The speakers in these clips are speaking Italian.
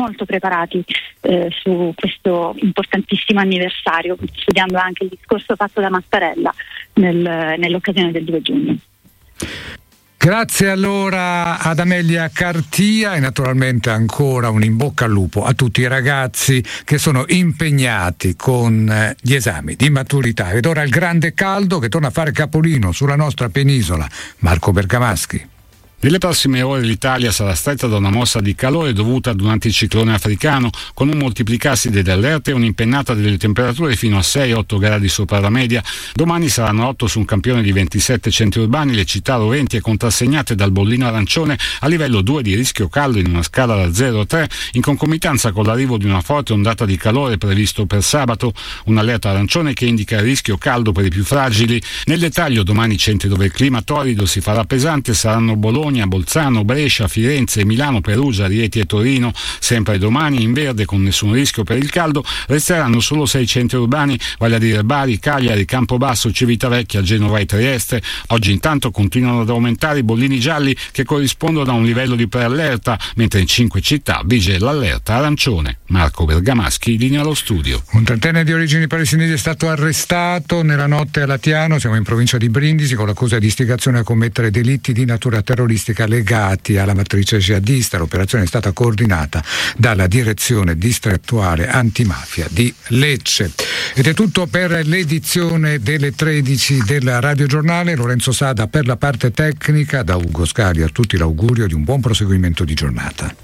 molto preparati su questo importantissimo anniversario, studiando anche il discorso fatto da Mattarella nell'occasione del 2 giugno. Grazie allora ad Amelia Cartia e naturalmente ancora un in bocca al lupo a tutti i ragazzi che sono impegnati con gli esami di maturità. Ed ora il grande caldo che torna a fare capolino sulla nostra penisola. Marco Bergamaschi. Nelle prossime ore l'Italia sarà stretta da una mossa di calore dovuta ad un anticiclone africano, con un moltiplicarsi delle allerte e un'impennata delle temperature fino a 6-8 gradi sopra la media. Domani saranno 8 su un campione di 27 centri urbani le città roventi e contrassegnate dal bollino arancione a livello 2 di rischio caldo in una scala da 0 a 3, in concomitanza con l'arrivo di una forte ondata di calore previsto per sabato, un'allerta arancione che indica il rischio caldo per i più fragili. Nel dettaglio, domani i centri dove il clima torrido si farà pesante saranno Bologna, Bolzano, Brescia, Firenze, Milano, Perugia, Rieti e Torino. Sempre domani in verde con nessun rischio per il caldo resteranno solo 6 centri urbani, vale a dire Bari, Cagliari, Campobasso, Civitavecchia, Genova e Trieste. Oggi intanto continuano ad aumentare i bollini gialli che corrispondono a un livello di preallerta, mentre in 5 città vige l'allerta arancione. Marco Bergamaschi, linea allo studio. Un trentenne di origini palestinesi è stato arrestato nella notte a Latiano, siamo in provincia di Brindisi, con l'accusa di istigazione a commettere delitti di natura terroristica legati alla matrice jihadista. L'operazione è stata coordinata dalla direzione distrettuale antimafia di Lecce. Ed è tutto per l'edizione delle 13 del radiogiornale. Lorenzo Sada per la parte tecnica, da Ugo Scali a tutti l'augurio di un buon proseguimento di giornata.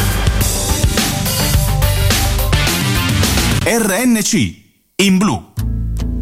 RNC in blu.